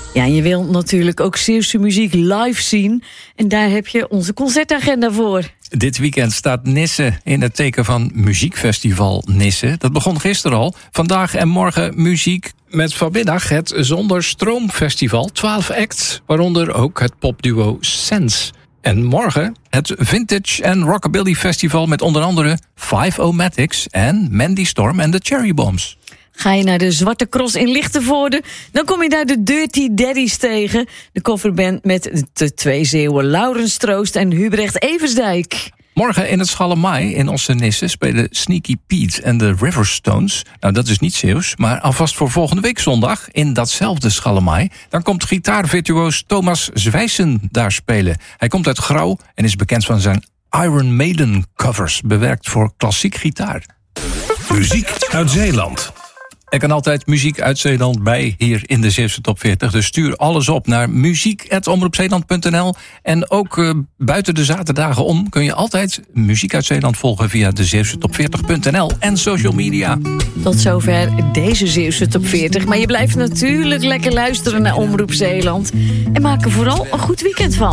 Ja, je wilt natuurlijk ook Zeeuwse muziek live zien. En daar heb je onze concertagenda voor. Dit weekend staat Nisse in het teken van Muziekfestival Nisse. Dat begon gisteren al. Vandaag en morgen muziek met vanmiddag het Zonderstroomfestival. 12 acts, waaronder ook het popduo Sense. En morgen het Vintage and Rockabilly Festival met onder andere 5-O-Matics en Mandy Storm en de Cherry Bombs. Ga je naar de Zwarte Cross in Lichtenvoorde, dan kom je daar de Dirty Daddies tegen. De coverband met de twee Zeeuwen Laurens Troost en Hubrecht Eversdijk. Morgen in het Schalemaai in Ossenisse spelen Sneaky Pete en de Riverstones. Nou, dat is niet Zeeuws, maar alvast voor volgende week zondag in datzelfde Schalemaai. Dan komt gitaarvirtuoos Thomas Zwijsen daar spelen. Hij komt uit Grauw en is bekend van zijn Iron Maiden covers, bewerkt voor klassiek gitaar. Muziek uit Zeeland. Er kan altijd muziek uit Zeeland bij hier in de Zeeuwse Top 40. Dus stuur alles op naar muziek@omroepzeeland.nl. En ook buiten de zaterdagen om kun je altijd muziek uit Zeeland volgen via de Zeeuwse Top 40.nl en social media. Tot zover deze Zeeuwse Top 40. Maar je blijft natuurlijk lekker luisteren naar Omroep Zeeland. En maak er vooral een goed weekend van.